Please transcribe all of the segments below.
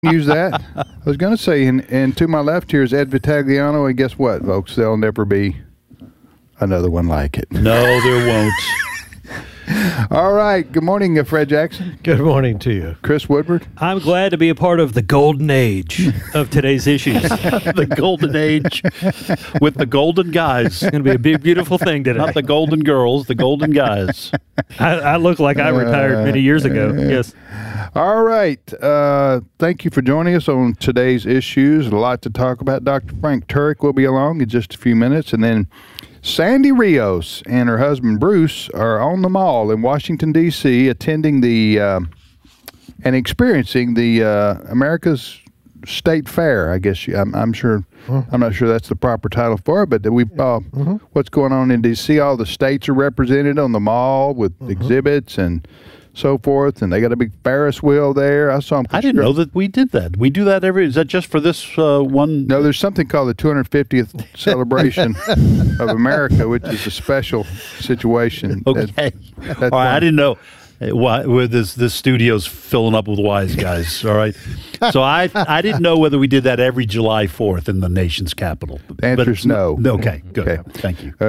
use that. I was going to say, and to my left here is Ed Vitagliano, and guess what, folks? There'll never be another one like it. No, there won't. All right. Good morning, Fred Jackson. Good morning to you. Chris Woodward. I'm glad to be a part of the golden age of today's issues. The golden age with the golden guys. It's going to be a big, beautiful thing today. Not the golden girls, the golden guys. I look like I retired many years ago. Yes. All right. Thank you for joining us on today's issues. A lot to talk about. Dr. Frank Turek will be along in just a few minutes, and then Sandy Rios and her husband Bruce are on the mall in Washington, D.C., attending the and experiencing the America's State Fair. I guess I'm sure. I'm not sure that's the proper title for it, but we what's going on in D.C. All the states are represented on the mall with exhibits and so forth, and they got a big Ferris wheel there. I saw them. I didn't know that we did that. We do that is that just for this one? No, there's something called the 250th celebration of America, which is a special situation. Okay. All right, I didn't know. This studio's filling up with wise guys, all right? So I didn't know whether we did that every July 4th in the nation's capital. The answer is no. Okay, good. Okay. Thank you.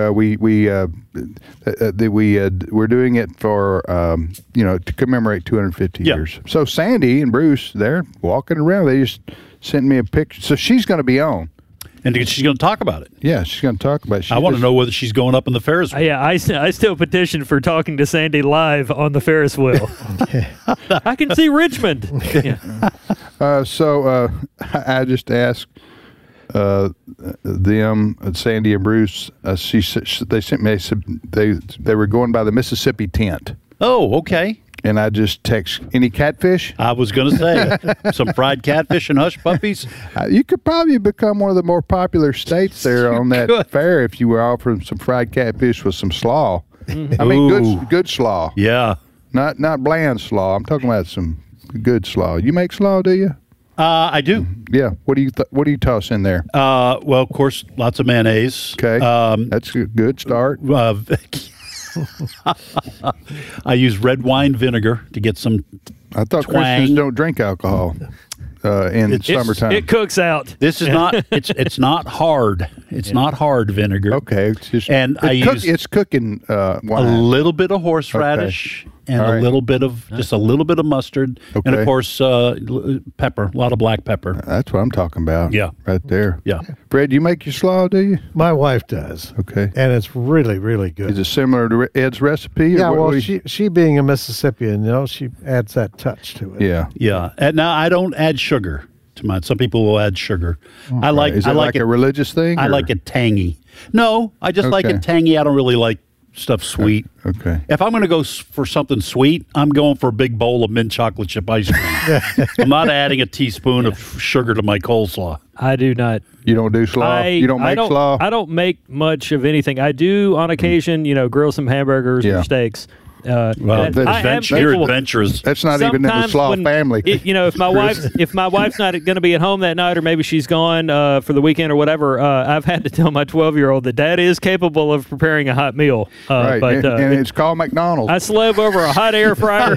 We're doing it for to commemorate 250 years. So Sandy and Bruce, they're walking around. They just sent me a picture. So she's going to be on. And she's going to talk about it. Yeah, she's going to talk about it. I want to know whether she's going up in the Ferris wheel. Yeah, I still petition for talking to Sandy live on the Ferris wheel. I can see Richmond. Yeah. So I just asked them, Sandy and Bruce. They sent me. They were going by the Mississippi tent. Oh, okay. And I just text, any catfish? I was going to say, some fried catfish and hush puppies. You could probably become one of the more popular states there on that fair if you were offering some fried catfish with some slaw. I mean, good slaw. Yeah. Not bland slaw. I'm talking about some good slaw. You make slaw, do you? I do. Yeah. What do you toss in there? Well, of course, lots of mayonnaise. Okay. That's a good start. I use red wine vinegar to get some I thought twang. Christians don't drink alcohol in summertime. It cooks out. This is not. It's not hard. It's not hard vinegar. Okay. It's just, it's cooking wine. A little bit of horseradish and a little bit of a little bit of mustard, and of course pepper. A lot of black pepper. That's what I'm talking about. Yeah. Right there. Yeah. Fred, you make your slaw, do you? My wife does. Okay. And it's really, really good. Is it similar to Ed's recipe? Yeah, well, she being a Mississippian, she adds that touch to it. Yeah. Yeah. And now I don't add sugar to mine. Some people will add sugar. I like. Is it like a religious thing? I like it tangy. No, I just like it tangy. I don't really like stuff sweet. Okay. If I'm going to go for something sweet, I'm going for a big bowl of mint chocolate chip ice cream. I'm not adding a teaspoon of sugar to my coleslaw. I do not. You don't do slaw? You don't make slaw? I don't make much of anything. I do on occasion, grill some hamburgers or steaks. You're adventurous. That's not even in the slaw family. If my wife's not going to be at home that night, or maybe she's gone for the weekend or whatever, I've had to tell my 12-year-old that Dad is capable of preparing a hot meal. Right, but, and it's called McDonald's. I slave over a hot air fryer.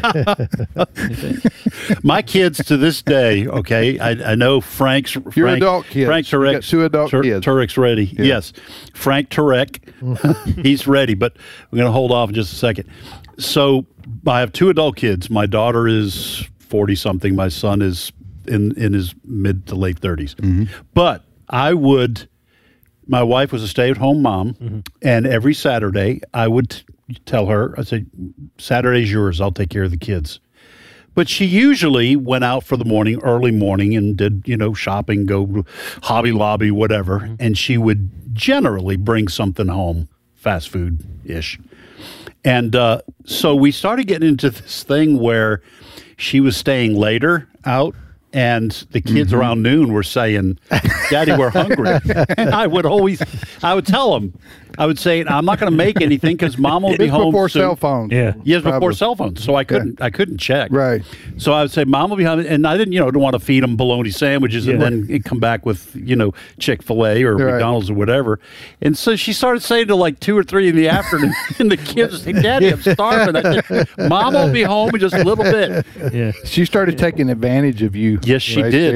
My kids to this day, okay, I know Your adult kids. Frank Turek. You got two adult kids. Turek's ready. Yeah. Yes, Frank Turek, he's ready, but we're going to hold off in just a second. So I have two adult kids. My daughter is 40-something. My son is in his mid to late 30s. Mm-hmm. But my wife was a stay-at-home mom, and every Saturday I would tell her, I'd say, Saturday's yours. I'll take care of the kids. But she usually went out for the early morning, and did, shopping, go Hobby Lobby, whatever. And she would generally bring something home, fast food-ish. And so we started getting into this thing where she was staying later out, and the kids around noon were saying, "Daddy, we're hungry." And I would tell them, I would say, I'm not going to make anything because Mom will be home before soon. cell phones. Yeah. Yes, before cell phones. So I couldn't check. Right. So I would say, Mom will be home, and I didn't want to feed them bologna sandwiches and then come back with Chick-fil-A or McDonald's or whatever. And so she started saying to like 2 or 3 in the afternoon, and the kids say, "Daddy, I'm starving." I said, "Mom will be home in just a little bit." Yeah. She started taking advantage of you Yes, she Right did.